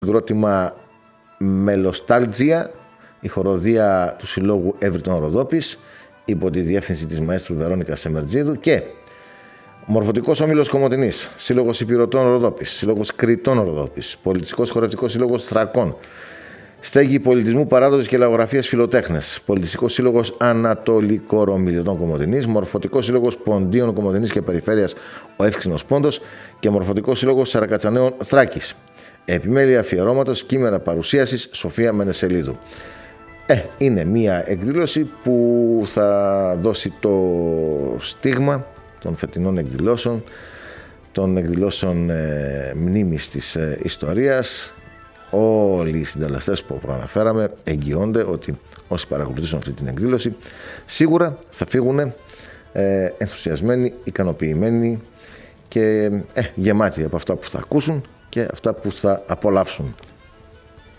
συγκρότημα Μελοστάλτζια, η χοροδία του Συλλόγου Εύρυτων Ροδόπης, υπό τη διεύθυνση της μαέστρου Βερόνικας Σεμερτζίδου, και Μορφωτικός Όμιλος Κομοτηνής, Σύλλογος Υπηρωτών Ροδόπης, Σύλλογος Κρητών Ροδόπης, Πολιτιστικός Χορευτικός Σύλλογος Θρακών, Στέγη Πολιτισμού, Παράδοσης και Λαογραφίας Φιλοτέχνες, Πολιτιστικός Σύλλογος Ανατολικορομιλιωτών Κομοτηνής, Μορφωτικός Σύλλογος Ποντίων Κομοτηνής και Περιφέρειας Ο Εύξηνος Πόντος και Μορφωτικός Σύλλογος Σαρακατσανέων Θράκης. Επιμέλεια αφιερώματος, κείμενα παρουσίασης Σοφία Μενεσελίδου. Είναι μία εκδήλωση που θα δώσει το στίγμα των φετινών εκδηλώσεων, των εκδηλώσεων μνήμης της ιστορίας. Όλοι οι συντελεστές που προαναφέραμε εγγυώνται ότι όσοι παρακολουθήσουν αυτή την εκδήλωση σίγουρα θα φύγουν ενθουσιασμένοι, ικανοποιημένοι και γεμάτοι από αυτά που θα ακούσουν και αυτά που θα απολαύσουν.